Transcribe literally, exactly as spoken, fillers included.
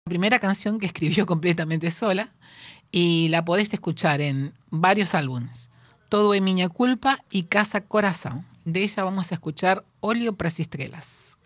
primera canción que escribió completamente sola y la podés escuchar en varios álbumes. Todo é Miña Culpa y Casa Corazón. De ella vamos a escuchar Óleo para as Estrelas.